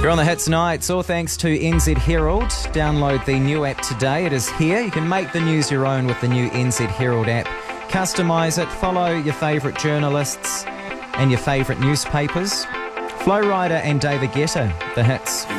You're on the Hits Nights, all thanks to NZ Herald. Download the new app today. It is here. You can make the news your own with the new NZ Herald app. Customise it, follow your favourite journalists and your favourite newspapers. Flo Rida and David Guetta, the hits.